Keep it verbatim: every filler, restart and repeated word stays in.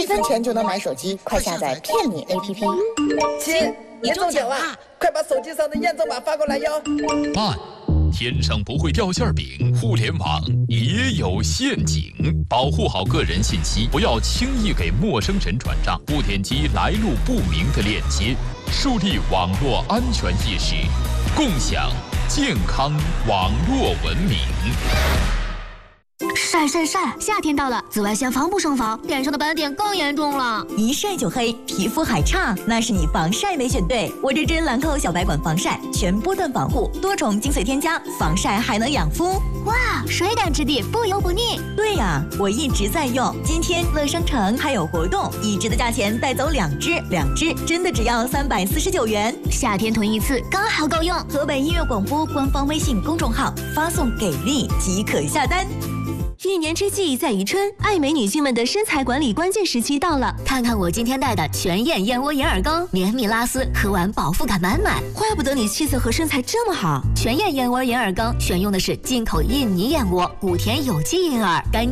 分钱就能买手机，快下载骗你 A P P。 亲，你中奖了，快把手机上的验证码发过来哟。 爸。天上不会掉馅饼，互联网也有陷阱，保护好个人信息，不要轻易给陌生人转账，不点击来路不明的链接，树立网络安全意识，共享健康网络文明。 晒晒晒！夏天到了，紫外线防不胜防，脸上的斑点更严重了。 一晒就黑，皮肤还差，那是你防晒没选对。我这支兰蔻小白管防晒，全波段防护，多重精髓添加，防晒还能养肤。 哇，水感质地，不油不腻。 对呀，我一直在用。今天乐商城还有活动，一支的价钱带走两支，两支真的只要三百四十九元。 夏天囤一次刚好够用。 河北音乐广播官方微信公众号发送给力即可下单。 一年之计在于春，爱美女性们的身材管理关键时期到了。 看看我今天带的全燕燕窝银耳羹，绵密拉丝，喝完饱腹感满满。 怪不得你气色和身材这么好。 全燕燕窝银耳羹选用的是进口印尼燕窝，谷甜有机银耳，干